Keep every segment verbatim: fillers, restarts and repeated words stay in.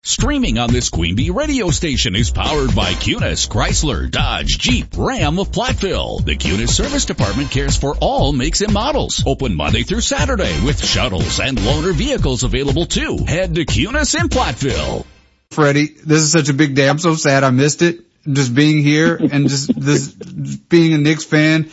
Streaming on this Queen Bee radio station is powered by Cunis, Chrysler, Dodge, Jeep, Ram of Platteville. The Cunis Service Department cares for all makes and models. Open Monday through Saturday with shuttles and loaner vehicles available too. Head to Cunis in Platteville. Freddie, this is such a big day. I'm so sad I missed it. Just being here and just this being a Knicks fan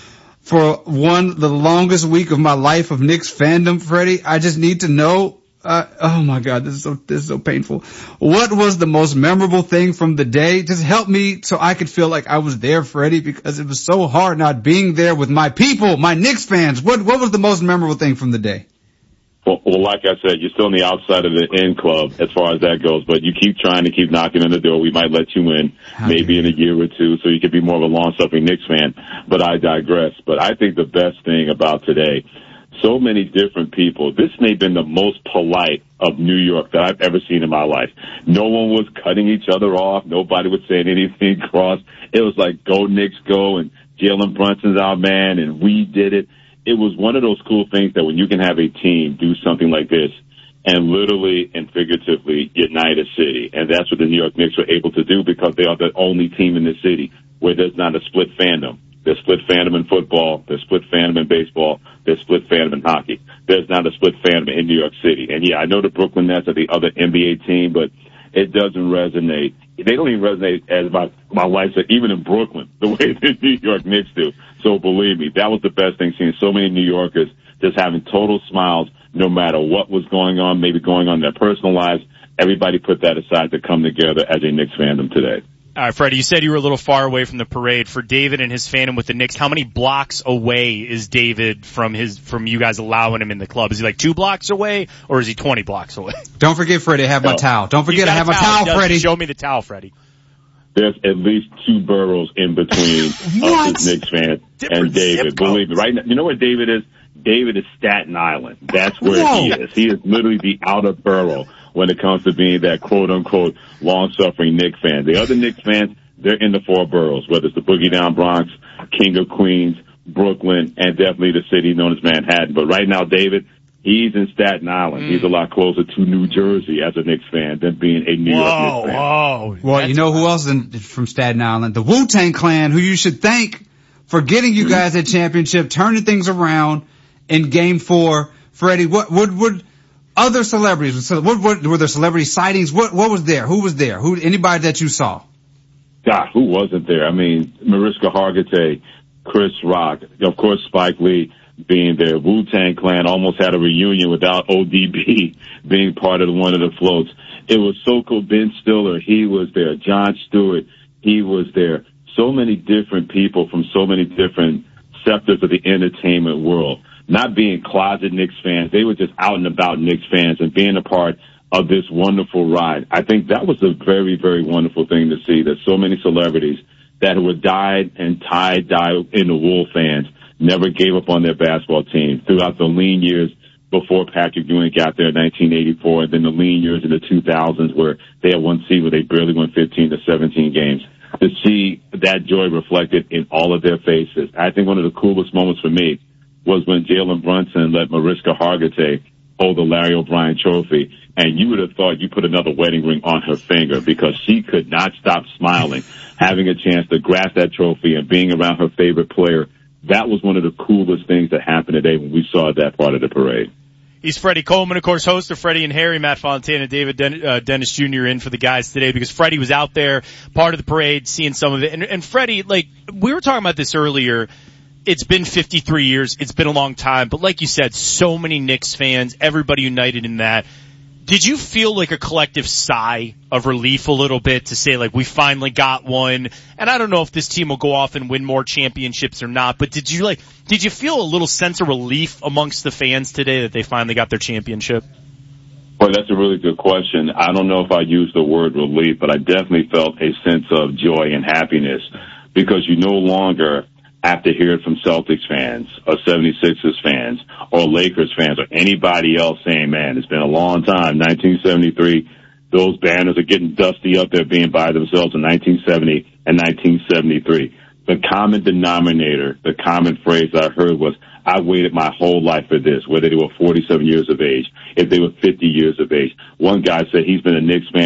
for one, the longest week of my life of Knicks fandom, Freddie. I just need to know. Uh, oh my God, this is so, this is so painful. What was the most memorable thing from the day? Just help me so I could feel like I was there, Freddie, because it was so hard not being there with my people, my Knicks fans. What, what was the most memorable thing from the day? Well, well, like I said, you're still on the outside of the in club as far as that goes, but you keep trying to keep knocking on the door. We might let you in How maybe in a year or two so you could be more of a long-suffering Knicks fan, but I digress. But I think the best thing about today, so many different people. This may have been the most polite of New York that I've ever seen in my life. No one was cutting each other off. Nobody was saying anything cross. It was like, go Knicks, go, and Jalen Brunson's our man, and we did it. It was one of those cool things that when you can have a team do something like this and literally and figuratively unite a city. And that's what the New York Knicks were able to do because they are the only team in the city where there's not a split fandom. There's split fandom in football. There's split fandom in baseball. There's split fandom in hockey. There's not a split fandom in New York City. And yeah, I know the Brooklyn Nets are the other N B A team, but it doesn't resonate. They don't even resonate, as my, my wife said, even in Brooklyn, the way the New York Knicks do. So believe me, that was the best thing, seeing so many New Yorkers just having total smiles no matter what was going on, maybe going on in their personal lives. Everybody put that aside to come together as a Knicks fandom today. All right, Freddie, you said you were a little far away from the parade. For David and his fandom with the Knicks, how many blocks away is David from his from you guys allowing him in the club? Is he like two blocks away, or is he twenty blocks away? Don't forget, Freddie, I have my no. towel. Don't forget I have my towel, towel Freddie. Show me the towel, Freddie. There's at least two boroughs in between us as Knicks fans and David. Believe me, right now, you know where David is? David is Staten Island. That's where Whoa. he is. He is literally the outer borough when it comes to being that quote-unquote long-suffering Knicks fan. The other Knicks fans, they're in the four boroughs, whether it's the Boogie Down Bronx, King of Queens, Brooklyn, and definitely the city known as Manhattan. But right now, David, he's in Staten Island. Mm. He's a lot closer to New Jersey as a Knicks fan than being a New whoa, York Knicks fan. Whoa, well, you know who else is from Staten Island? The Wu-Tang Clan, who you should thank for getting you guys that championship, turning things around in Game Four. Freddie, what would would other celebrities? What, what were there? Celebrity sightings? What what was there? Who was there? Who anybody that you saw? God, who wasn't there? I mean, Mariska Hargitay, Chris Rock, of course, Spike Lee being there. Wu-Tang Clan almost had a reunion without O D B being part of one of the floats. It was so cool. Ben Stiller, he was there. Jon Stewart, he was there. So many different people from so many different sectors of the entertainment world. Not being closet Knicks fans. They were just out and about Knicks fans and being a part of this wonderful ride. I think that was a very, very wonderful thing to see, that so many celebrities that were dyed and tied, dyed in the wool fans never gave up on their basketball team throughout the lean years before Patrick Ewing got there in nineteen eighty-four, and then the lean years in the two thousands where they had one season where they barely won fifteen to seventeen games. To see that joy reflected in all of their faces. I think one of the coolest moments for me was when Jalen Brunson let Mariska Hargitay hold the Larry O'Brien trophy, and you would have thought you put another wedding ring on her finger because she could not stop smiling, having a chance to grasp that trophy and being around her favorite player. That was one of the coolest things that happened today when we saw that part of the parade. He's Freddie Coleman, of course, host of Freddie and Harry. Matt Fontana, David Den- uh, Dennis Junior in for the guys today because Freddie was out there, part of the parade, seeing some of it. And, and Freddie, like, we were talking about this earlier. It's been fifty-three years. It's been a long time. But like you said, so many Knicks fans, everybody united in that. Did you feel like a collective sigh of relief a little bit to say, like, we finally got one? And I don't know if this team will go off and win more championships or not, but did you, like, did you feel a little sense of relief amongst the fans today that they finally got their championship? Well, that's a really good question. I don't know if I use the word relief, but I definitely felt a sense of joy and happiness because you no longer have to hear it from Celtics fans or seventy-sixers fans or Lakers fans or anybody else saying, man, it's been a long time. nineteen seventy-three, those banners are getting dusty up there being by themselves in nineteen seventy and nineteen seventy-three. The common denominator, the common phrase I heard was, I waited my whole life for this, whether they were forty-seven years of age, if they were fifty years of age. One guy said he's been a Knicks fan